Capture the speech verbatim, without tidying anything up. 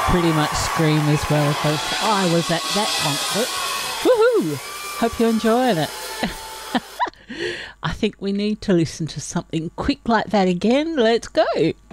pretty much scream as well because I was at that concert. Woohoo! Hope you're enjoying it. I think we need to listen to something quick like that again. Let's go.